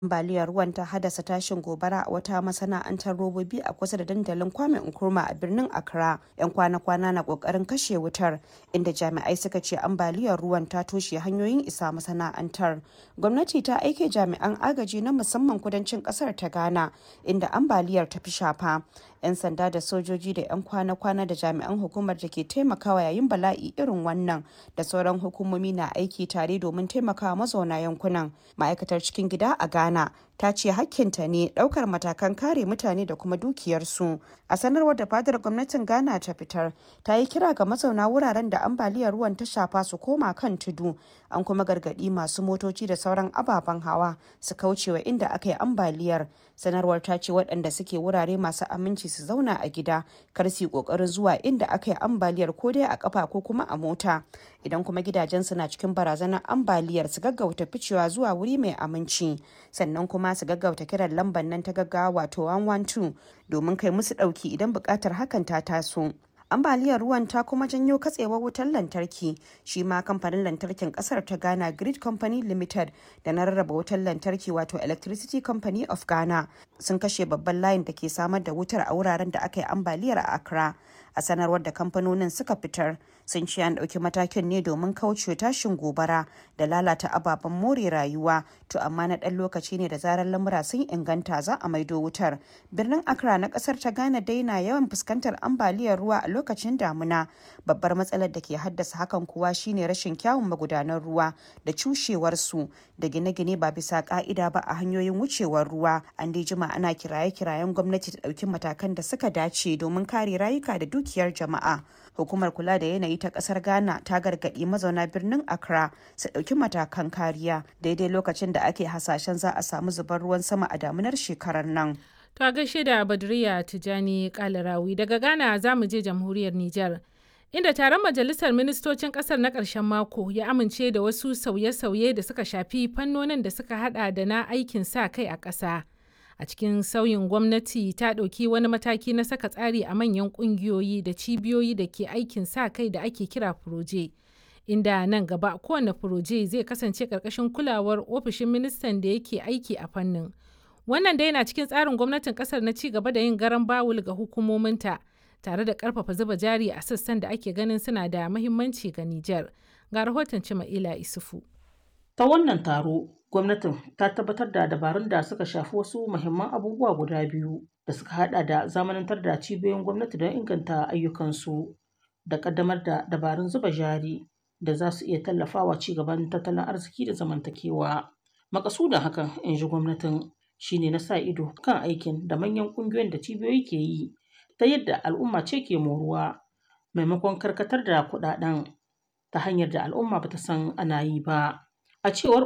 Ambaliyar ruwan ta haddasa tashin gobara a wata masana'antar robobi a kusa da dandalin Kwame Nkrumah a birnin Accra. 'Yan kwana-kwana na kokarin kashe wutar, inda jami'ai suka ce ambaliyar ruwan ta toshe hanyoyin isa masana'antar. Gwamnati ta aike jami'an agaji na musamman kudancin kasar ta Ghana, inda ambaliyar ta fi shafa. 'Yan sanda da sojoji da 'yan kwana-kwana da jami'an hukumar da ke taimakawa yayin bala'i irin wannan da sauran hukumomi na aiki tare domin taimakawa mazauna yankunan. Ma'aikatar cikin gida a Ghana ta ce hakkinta ne daukar matakan kare mutane da kuma dukiyarsu. A sanarwar da fadar gwamnatin Ghana ta fitar, ta yi kira ga mazauna wuraren da ambaliyar ruwan ta shafa su koma kan tudu. An kuma gargadi masu motoci da sauran ababen hawa su kaucewa inda aka yi ambaliyar. Sanarwar ta ce waɗanda suke wurare masu aminci su zauna a gida, kar su yi ƙoƙarin zuwa inda aka yi ambaliyar ko dai a ƙafa ko kuma a mota. Idan kuma gidajensu na cikin barazanar ambaliyar, su gaggauta ficewa zuwa wuri mai aminci. Sannan kuma su gaggauta kiran lambar nan ta gaggawa wato 112 domin kai musu ɗauki idan buƙatar hakan ta taso. Ambaliyar ruwan ta kuma janyo katsewar wutar lantarki. Shi ma kamfanin lantarkin kasar ta Ghana Grid Company Limited da na rarraba wutar lantarki wato Electricity Company of Ghana sun kashe babban layin da ke samar da wutar a wuraren da aka yi ambaliyar a Accra. A sanarwar da kamfanonin suka fitar, sun ce an ɗauki matakin ne domin kauce tashin gobara da lalata ababen more rayuwa, to amma na ɗan lokaci ne da zarar lamura sun inganta za a maido wutar. Birnin Accra na ƙasar ta Ghana dai na yawan fuskantar ambaliyar ruwa a lokacin damuna. Babbar matsalar da ke haddasa hakan kuwa shine rashin kyawun magudanan ruwa da cushewarsu da gine-gine ba bisa ka'ida ba a hanyoyin wucewar ruwa. An dai jima ana kiraye-kirayen gwamnati ta ɗauki matakan da suka dace domin kare rayuka da dukiyar jama'a. Hukumar kula da yanayi ta kasar Ghana ta gargaɗi mazauna birnin Accra su ɗauki matakan kariya daidai lokacin da ake hasashen za a samu zubar ruwan sama a damunar shekarar nan. To a gaishe da Badriya Tijani Kalarawi. Daga Ghana za mu je jamhuriyar Nijar, inda taron majalisar ministocin kasar na ƙarshen mako ya amince da wasu sauye-sauye da suka shafi fannonin da suka hada da na aikin sa kai a ƙasa. A cikin sauyin, gwamnati ta ɗauki wani mataki na saka tsari a manyan ƙungiyoyi da cibiyoyi da ke aikin sa kai da ake kira furoje, inda nan gaba kowane furoje zai kasance ƙarƙashin kulawar ofishin ministan da yake aiki a fannin. Wannan dai na cikin tsarin gwamnatin ƙasar na ci gaba da yin garan bawul ga hukumominta, tare da ƙarfafa zuba jari a sassan da ake ganin suna da muhimmanci ga Nijar. Ga rahoton Cima'ila Isufu. Ta wannan taro, gwamnatin ta tabbatar da dabarun da suka shafi wasu muhimman abubuwa guda biyu da suka hada da zamanantar da cibiyoyin gwamnati don inganta ayyukansu da kaddamar da dabarun zuba jari da za su iya tallafawa ci gaban tattalin arziki da zamantakewa. Makasudin hakan, in ji gwamnatin, shine na sa ido kan aikin da manyan kungiyoyin da cibiyoyi ke yi, ta yadda al'umma ce ke moruwa maimakon karkatar da kuɗaɗen ta hanyar da al'umma bata san ana yi ba. A cewar